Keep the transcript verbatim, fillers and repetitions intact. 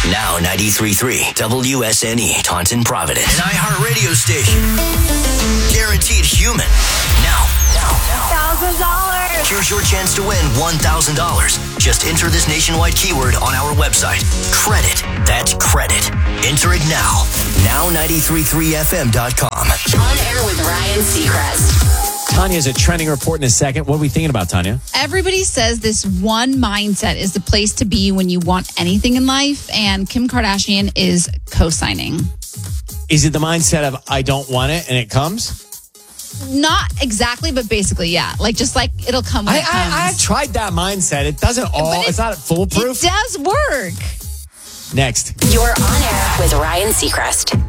Now ninety-three point three W S N E, Taunton, Providence. An iHeart radio station. Guaranteed human. Now, now, now. one thousand dollars. Here's your chance to win one thousand dollars. Just enter this nationwide keyword on our website. Credit. That's credit. Enter it now. now ninety-three point three F M dot com. On air with Ryan Seacrest. Tanya's a trending report in a second. What are we thinking about, Tanya? Everybody says this one mindset is the place to be when you want anything in life, and Kim Kardashian is co-signing. Is it the mindset of I don't want it and it comes? Not exactly, but basically, yeah. Like, just like it'll come when I, it comes. I, I've tried that mindset. It doesn't all, it, it's not foolproof. It does work. Next. You're on air with Ryan Seacrest.